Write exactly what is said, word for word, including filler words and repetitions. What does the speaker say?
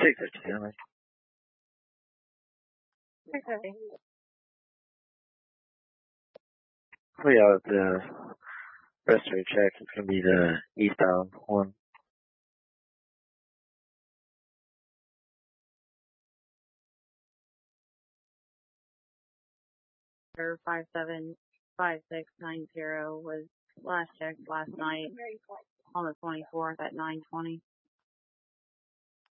six fifteen. Okay. Oh yeah, the rest of your check is gonna be the eastbound one. Five seven five six nine zero was last checked last night on the twenty fourth at nine twenty.